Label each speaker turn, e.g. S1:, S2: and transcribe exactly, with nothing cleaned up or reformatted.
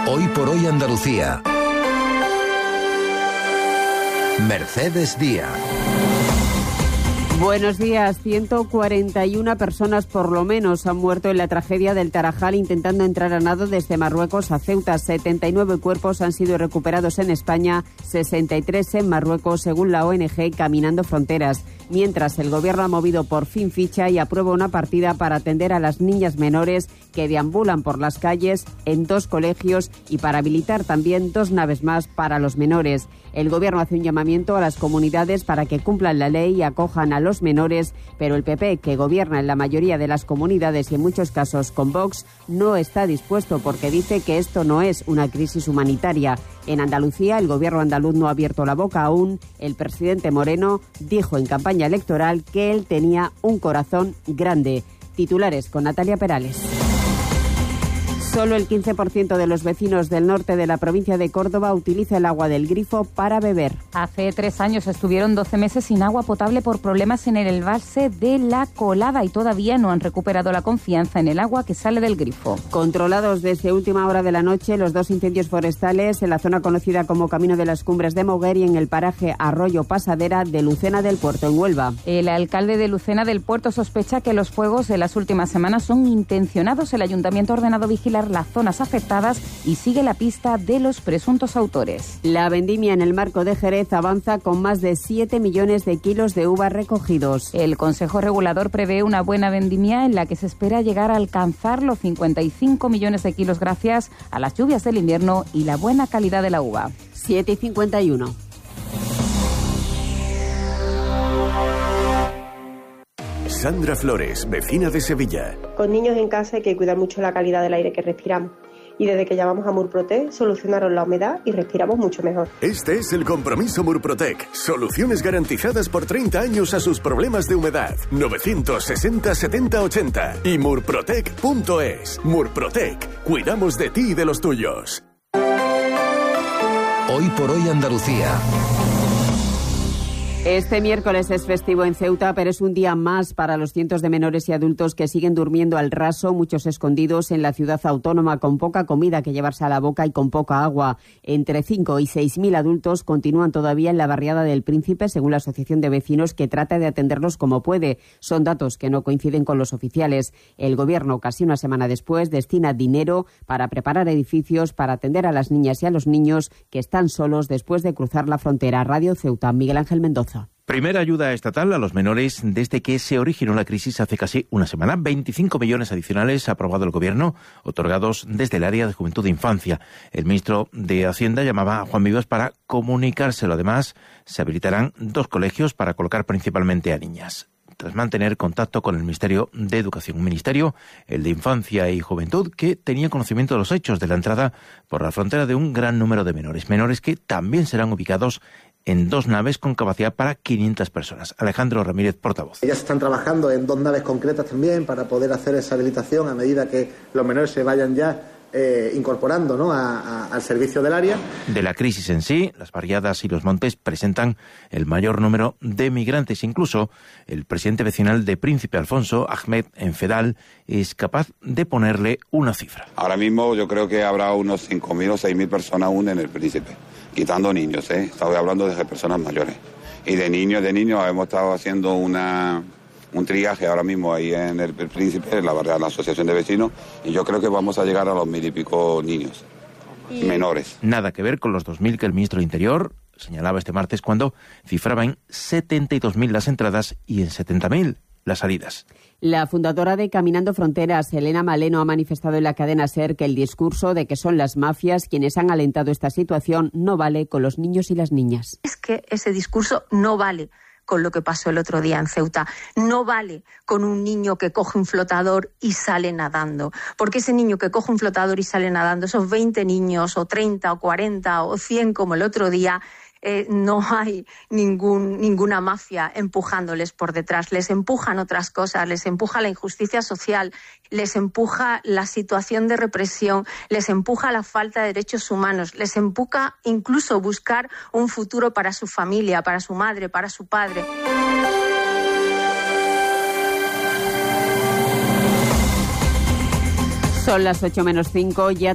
S1: Hoy por hoy Andalucía. Mercedes Díaz.
S2: Buenos días. ciento cuarenta y una personas por lo menos han muerto en la tragedia del Tarajal intentando entrar a nado desde Marruecos a Ceuta. setenta y nueve cuerpos han sido recuperados en España, sesenta y tres en Marruecos, según la O N G Caminando Fronteras. Mientras, el Gobierno ha movido por fin ficha y aprueba una partida para atender a las niñas menores que deambulan por las calles en dos colegios y para habilitar también dos naves más para los menores. El Gobierno hace un llamamiento a las comunidades para que cumplan la ley y acojan a los menores, pero el P P, que gobierna en la mayoría de las comunidades y en muchos casos con Vox, no está dispuesto porque dice que esto no es una crisis humanitaria. En Andalucía, el Gobierno andaluz no ha abierto la boca aún. El presidente Moreno dijo en campaña electoral que él tenía un corazón grande. Titulares con Natalia Perales. Solo el quince por ciento de los vecinos del norte de la provincia de Córdoba utiliza el agua del grifo para beber.
S3: Hace tres años estuvieron doce meses sin agua potable por problemas en el embalse de La Colada y todavía no han recuperado la confianza en el agua que sale del grifo.
S2: Controlados desde última hora de la noche los dos incendios forestales en la zona conocida como Camino de las Cumbres de Moguer y en el paraje Arroyo Pasadera de Lucena del Puerto, en Huelva.
S3: El alcalde de Lucena del Puerto sospecha que los fuegos de las últimas semanas son intencionados. El ayuntamiento ha ordenado vigilar las zonas afectadas y sigue la pista de los presuntos autores.
S2: La vendimia en el Marco de Jerez avanza con más de siete millones de kilos de uva recogidos.
S3: El Consejo Regulador prevé una buena vendimia en la que se espera llegar a alcanzar los cincuenta y cinco millones de kilos gracias a las lluvias del invierno y la buena calidad de la uva.
S2: siete y cincuenta y uno.
S4: Sandra Flores, vecina de Sevilla.
S5: Con niños en casa hay que cuidar mucho la calidad del aire que respiramos. Y desde que llamamos a Murprotec solucionaron la humedad y respiramos mucho mejor.
S4: Este es el compromiso Murprotec. Soluciones garantizadas por treinta años a sus problemas de humedad. novecientos sesenta setenta ochenta y murprotec punto es. Murprotec. Cuidamos de ti y de los tuyos.
S1: Hoy por hoy Andalucía.
S2: Este miércoles es festivo en Ceuta, pero es un día más para los cientos de menores y adultos que siguen durmiendo al raso, muchos escondidos en la ciudad autónoma, con poca comida que llevarse a la boca y con poca agua. Entre cinco y seis mil adultos continúan todavía en la barriada del Príncipe, según la Asociación de Vecinos, que trata de atenderlos como puede. Son datos que no coinciden con los oficiales. El Gobierno, casi una semana después, destina dinero para preparar edificios para atender a las niñas y a los niños que están solos después de cruzar la frontera. Radio Ceuta, Miguel Ángel Mendoza.
S6: Primera ayuda estatal a los menores desde que se originó la crisis hace casi una semana. veinticinco millones adicionales ha aprobado el Gobierno, otorgados desde el área de Juventud e Infancia. El ministro de Hacienda llamaba a Juan Vivas para comunicárselo. Además, se habilitarán dos colegios para colocar principalmente a niñas. Tras mantener contacto con el Ministerio de Educación, un ministerio, el de Infancia y Juventud, que tenía conocimiento de los hechos de la entrada por la frontera de un gran número de menores, menores que también serán ubicados en dos naves con capacidad para quinientas personas. Alejandro Ramírez, portavoz.
S7: Ya se están trabajando en dos naves concretas también para poder hacer esa habilitación a medida que los menores se vayan ya eh, incorporando, ¿no?, a, a, al servicio del área.
S6: De la crisis en sí, las barriadas y los montes presentan el mayor número de migrantes. Incluso el presidente vecinal de Príncipe Alfonso, Ahmed Enfedal, es capaz de ponerle una cifra.
S8: Ahora mismo yo creo que habrá unos cinco mil o seis mil personas aún en el Príncipe. Quitando niños, ¿eh? Estaba hablando de personas mayores. Y de niños, de niños, hemos estado haciendo una, un triaje ahora mismo ahí en el, el Príncipe, en la barriada de la Asociación de Vecinos, y yo creo que vamos a llegar a los mil y pico niños y menores.
S6: Nada que ver con los dos mil que el ministro de Interior señalaba este martes cuando cifraba en setenta y dos mil las entradas y en setenta mil las salidas.
S2: La fundadora de Caminando Fronteras, Elena Maleno, ha manifestado en la cadena SER que el discurso de que son las mafias quienes han alentado esta situación no vale con los niños y las niñas.
S9: Es que ese discurso no vale con lo que pasó el otro día en Ceuta. No vale con un niño que coge un flotador y sale nadando. Porque ese niño que coge un flotador y sale nadando, esos veinte niños, o treinta, o cuarenta, o cien como el otro día, Eh, no hay ningún, ninguna mafia empujándoles por detrás. Les empujan otras cosas, les empuja la injusticia social, les empuja la situación de represión, les empuja la falta de derechos humanos, les empuja incluso buscar un futuro para su familia, para su madre, para su padre.
S2: Son las ocho menos cinco, ya